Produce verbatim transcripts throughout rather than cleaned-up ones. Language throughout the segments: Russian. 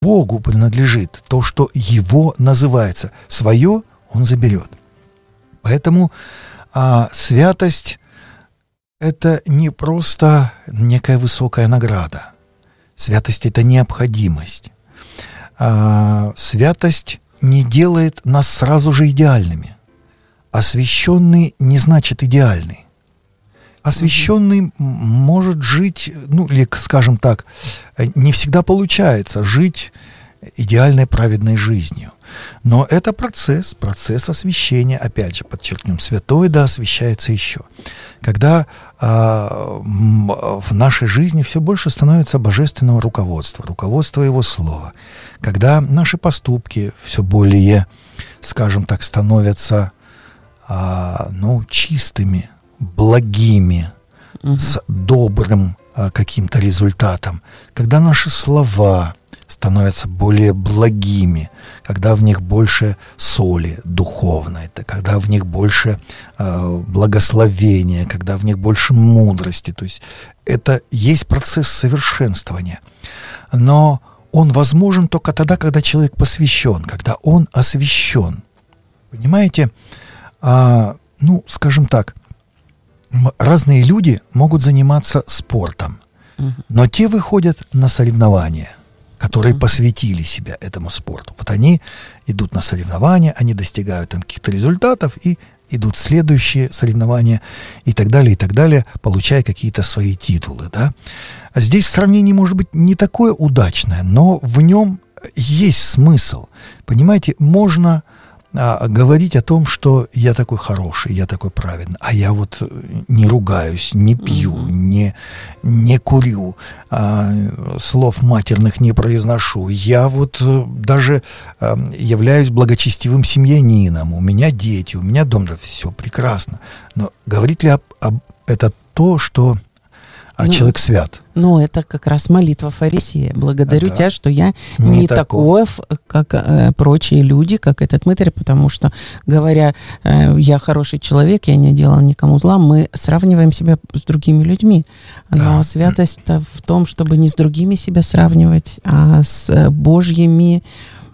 Богу принадлежит, то, что Его называется, свое Он заберет. Поэтому а, святость — это не просто некая высокая награда. Святость — это необходимость. А, святость не делает нас сразу же идеальными. Освященный не значит идеальный. Освященный mm-hmm. может жить, ну, или, скажем так, не всегда получается жить идеальной праведной жизнью. Но это процесс, процесс освящения, опять же, подчеркнем, святой да освящается еще. Когда а, в нашей жизни все больше становится божественного руководства, руководства Его Слова, когда наши поступки все более, скажем так, становятся а, ну, чистыми, благими, угу. с добрым а, каким-то результатом, когда наши слова становятся более благими, когда в них больше соли духовной, когда в них больше э, благословения, когда в них больше мудрости. То есть это есть процесс совершенствования. Но он возможен только тогда, когда человек посвящен, когда он освящен. Понимаете? А, ну, скажем так, разные люди могут заниматься спортом, но те выходят на соревнования, которые посвятили себя этому спорту. Вот они идут на соревнования, они достигают там каких-то результатов и идут в следующие соревнования и так далее, и так далее, получая какие-то свои титулы, да. А здесь сравнение может быть не такое удачное, но в нем есть смысл. Понимаете, можно а, говорить о том, что я такой хороший, я такой праведный, а я вот не ругаюсь, не пью, mm-hmm. не, не курю, а, слов матерных не произношу, я вот даже а, являюсь благочестивым семьянином, у меня дети, у меня дом, да, все прекрасно. Но говорит ли об, об, это то, что а ну, человек свят? Ну, это как раз молитва фарисея. Благодарю да. тебя, что я не, не таков, как э, прочие люди, как этот мытарь, потому что, говоря, э, я хороший человек, я не делал никому зла, мы сравниваем себя с другими людьми. Но да. святость-то в том, чтобы не с другими себя сравнивать, а с Божьими...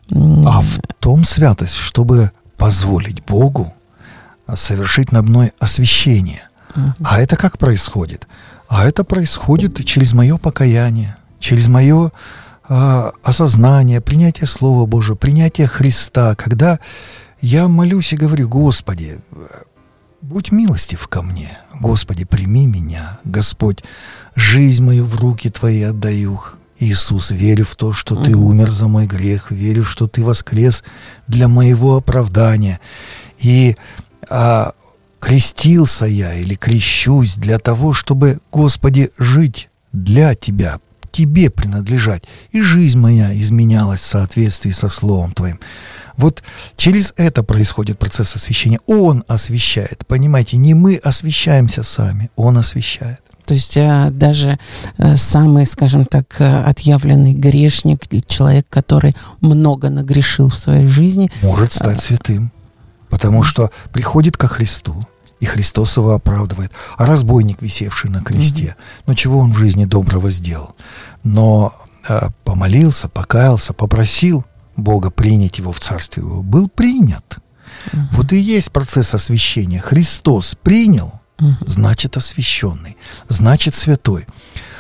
А в том святость, чтобы позволить Богу совершить над мной освящение. Uh-huh. А это как происходит? А это происходит через мое покаяние, через мое э, осознание, принятие Слова Божьего, принятие Христа, когда я молюсь и говорю: Господи, будь милостив ко мне, Господи, прими меня, Господь, жизнь мою в руки Твои отдаю, Иисус, верю в то, что Ты умер за мой грех, верю, что Ты воскрес для моего оправдания, и э, крестился я или крещусь для того, чтобы, Господи, жить для Тебя, Тебе принадлежать, и жизнь моя изменялась в соответствии со Словом Твоим. Вот через это происходит процесс освящения. Он освящает, понимаете, не мы освящаемся сами, Он освящает. То есть а, даже а, самый, скажем так, отъявленный грешник, человек, который много нагрешил в своей жизни, может стать святым. Потому что приходит ко Христу, и Христос его оправдывает. А разбойник, висевший на кресте, mm-hmm. ну чего он в жизни доброго сделал? Но э, помолился, покаялся, попросил Бога принять его в Царствие Его, был принят. Mm-hmm. Вот и есть процесс освящения. Христос принял, mm-hmm. значит освященный, значит святой.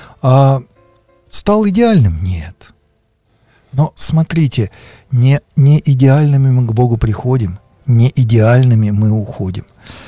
А стал идеальным? Нет. Но смотрите, не, не идеальными мы к Богу приходим, не идеальными мы уходим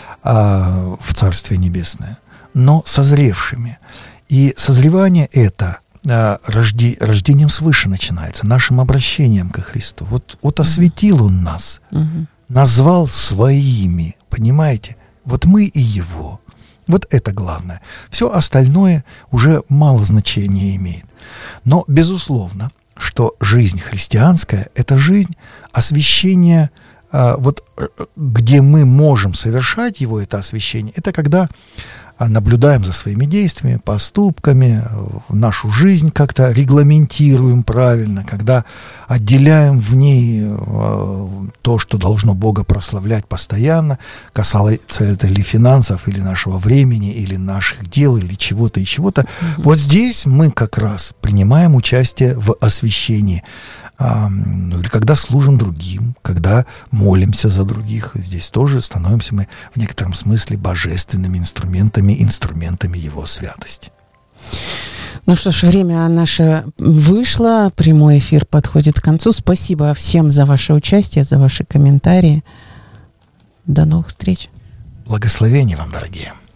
а, в Царствие Небесное, но созревшими. И созревание это а, рожди, рождением свыше начинается, нашим обращением ко Христу. Вот, вот осветил Он нас, угу. назвал своими, понимаете? Вот мы и Его. Вот это главное. Все остальное уже мало значения имеет. Но, безусловно, что жизнь христианская – это жизнь освящения. Вот где мы можем совершать его, это освящение, это когда наблюдаем за своими действиями, поступками, нашу жизнь как-то регламентируем правильно, когда отделяем в ней то, что должно Бога прославлять постоянно, касается это ли финансов, или нашего времени, или наших дел, или чего-то и чего-то. Mm-hmm. Вот здесь мы как раз принимаем участие в освящении. ну, или когда служим другим, когда молимся за других. Здесь тоже становимся мы в некотором смысле божественными инструментами, инструментами Его святости. Ну что ж, время наше вышло, прямой эфир подходит к концу. Спасибо всем за ваше участие, за ваши комментарии. До новых встреч. Благословений вам, дорогие.